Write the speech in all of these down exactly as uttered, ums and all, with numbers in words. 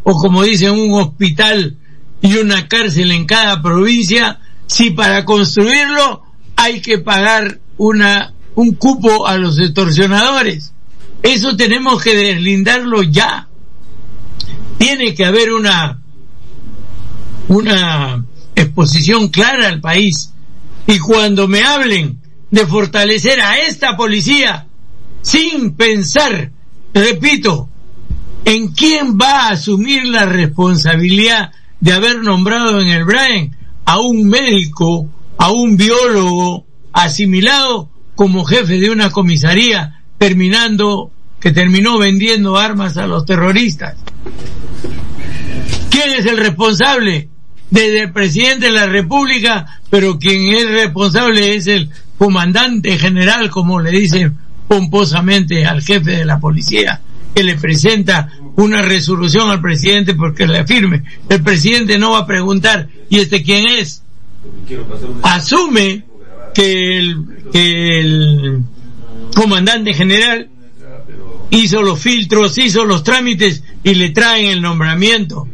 o como dicen, un hospital y una cárcel en cada provincia, si para construirlo hay que pagar una un cupo a los extorsionadores? Eso tenemos que deslindarlo ya. Tiene que haber una una exposición clara al país. Y cuando me hablen de fortalecer a esta policía, sin pensar, repito, en quién va a asumir la responsabilidad de haber nombrado en el Brain a un médico, a un biólogo asimilado como jefe de una comisaría, terminando que terminó vendiendo armas a los terroristas. ¿Quién es el responsable? Desde el presidente de la República, pero quien es responsable es el comandante general, como le dicen pomposamente al jefe de la policía, que le presenta una resolución al presidente porque le firme. El presidente no va a preguntar ¿y este quién es? Asume que el, que el comandante general hizo los filtros, hizo los trámites y le traen el nombramiento,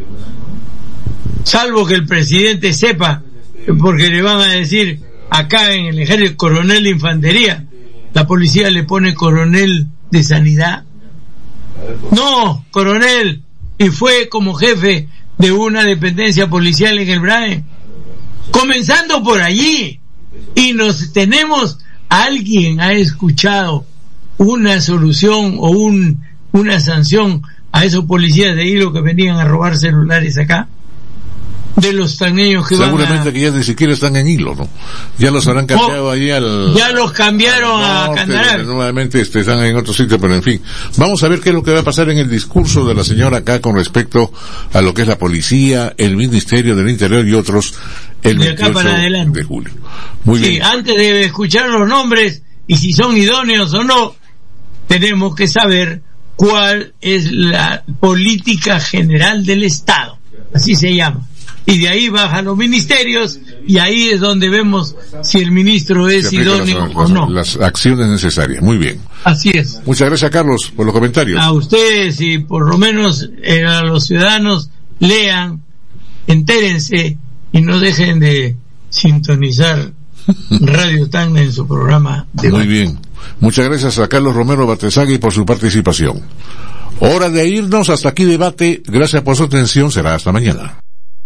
salvo que el presidente sepa, porque le van a decir acá en el ejército coronel de infantería, la policía le pone coronel de sanidad. No, coronel, y fue como jefe de una dependencia policial en el Brain. Comenzando por allí, y nos tenemos, alguien ha escuchado una solución o un una sanción a esos policías de hilo que venían a robar celulares acá, de los taneños que seguramente van a... que ya ni siquiera están en hilo, ¿no? Ya los habrán cambiado oh, ahí al... Ya los cambiaron al norte, a Candaral. Nuevamente este, están en otro sitio, pero en fin. Vamos a ver qué es lo que va a pasar en el discurso de la señora acá con respecto a lo que es la policía, el Ministerio del Interior y otros el de acá para adelante de julio. Muy sí, bien. Antes de escuchar los nombres y si son idóneos o no, tenemos que saber cuál es la política general del Estado, así se llama. Y de ahí bajan los ministerios y ahí es donde vemos si el ministro es idóneo las, o las, no. Las acciones necesarias. Muy bien. Así es. Muchas gracias, Carlos, por los comentarios. A ustedes y por lo menos eh, a los ciudadanos, lean, entérense y no dejen de sintonizar Radio Tacna en su programa de Muy bien. Muchas gracias a Carlos Romero Bartesagui por su participación. Hora de irnos. Hasta aquí debate. Gracias por su atención. Será hasta mañana.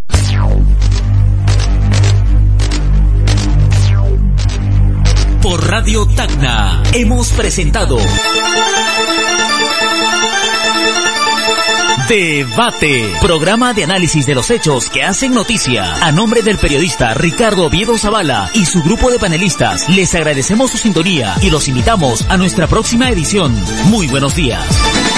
Por Radio Tacna hemos presentado Debate, programa de análisis de los hechos que hacen noticia. A nombre del periodista Ricardo Oviedo Zavala y su grupo de panelistas, les agradecemos su sintonía y los invitamos a nuestra próxima edición. Muy buenos días.